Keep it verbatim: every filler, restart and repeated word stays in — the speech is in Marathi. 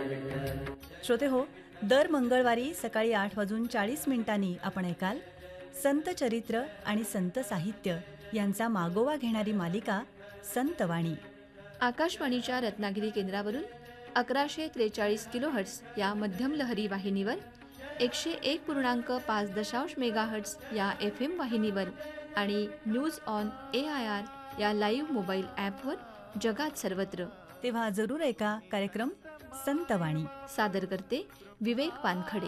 श्रोते हो, दर मंगळवारी सकाळी आठ वाजून चाळीस मिनिटांनी आपण ऐकाल संत चरित्र आणि संत साहित्य यांचा मागोवा घेणारी मालिका संतवाणी. आकाशवाणीच्या रत्नागिरी केंद्रावरून अकराशे त्रेचाळीस किलोहर्ट्ज या मध्यम लहरी वाहिनीवर, एकशे एक पूर्णांक पाच दशांश मेगाहर्ट्ज या एफ एम वाहिनीवर आणि news on A I R या लाईव्ह मोबाईल ॲपवर जगात सर्वत्र. तेव्हा जरूर ऐका कार्यक्रम संतवाणी. सादर करते विवेक वानखडे.